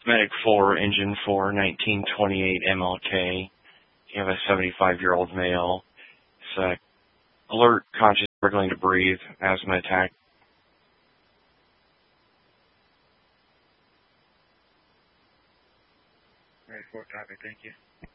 Medic 4, Engine 4, 1928 MLK. You have a 75-year-old male. It's alert, conscious, struggling to breathe, asthma attack. Very 4, copy, thank you.